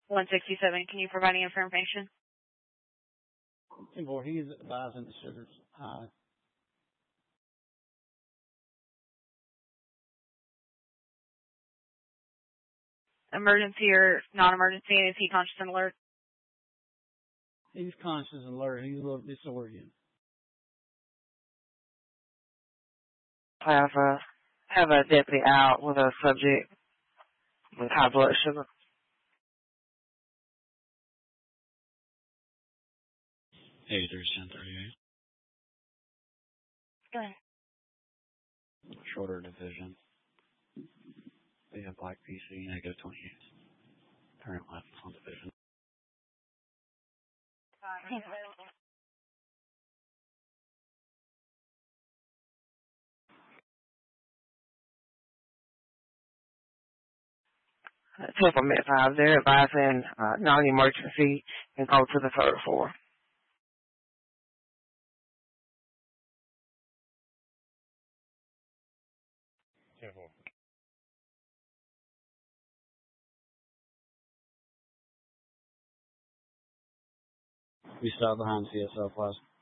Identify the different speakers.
Speaker 1: 167, can you provide any information?
Speaker 2: He's advising the sugar's high.
Speaker 1: Emergency or non-emergency, is he conscious and alert?
Speaker 2: He's conscious and alert. He's a little disoriented.
Speaker 3: Have a deputy out with a subject with high blood sugar.
Speaker 4: Hey, 3738.
Speaker 1: Go ahead.
Speaker 4: Shorter division. They have black PC, negative 28. Turn left on division.
Speaker 3: Temperament 5, they're advising non-emergency and go to the third floor.
Speaker 4: We stop behind CSL Plaza.